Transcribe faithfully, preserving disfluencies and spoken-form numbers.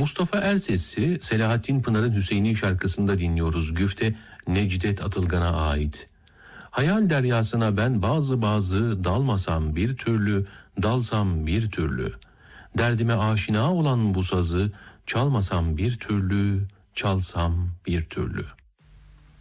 Mustafa Erses'i Selahattin Pınar'ın Hüseyin'i şarkısında dinliyoruz. Güfte Necdet Atılgan'a ait. Hayal deryasına ben bazı bazı dalmasam bir türlü, dalsam bir türlü. Derdime aşina olan bu sazı çalmasam bir türlü, çalsam bir türlü.